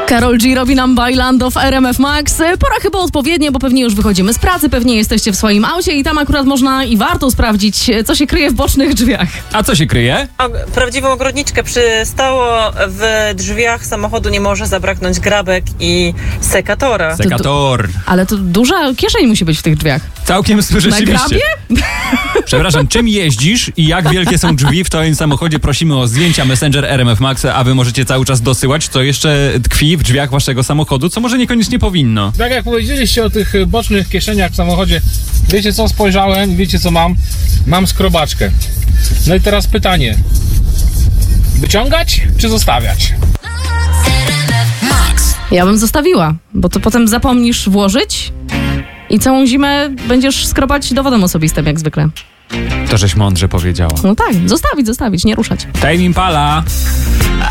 Karol G robi nam Bailando w RMF Max. Pora chyba odpowiednie, bo pewnie już wychodzimy z pracy, pewnie jesteście w swoim aucie i tam akurat można i warto sprawdzić, co się kryje w bocznych drzwiach. A co się kryje? Prawdziwą ogrodniczkę przystało. W drzwiach samochodu nie może zabraknąć grabek i sekatora. Sekator. Ale to duża kieszeń musi być w tych drzwiach. Całkiem rzeczywiście. Na grabie? Przepraszam, czym jeździsz i jak wielkie są drzwi w twoim samochodzie? Prosimy o zdjęcia Messenger RMF Max, a wy możecie cały czas dosyłać, co jeszcze tkwi w drzwiach waszego samochodu, co może niekoniecznie powinno. Tak jak powiedzieliście o tych bocznych kieszeniach w samochodzie, wiecie co spojrzałem, wiecie co mam? Mam skrobaczkę. No i teraz pytanie. Wyciągać czy zostawiać? Ja bym zostawiła, bo to potem zapomnisz włożyć i całą zimę będziesz skrobać dowodem osobistym, jak zwykle. To żeś mądrze powiedziała. No tak, zostawić, nie ruszać. Tame Impala.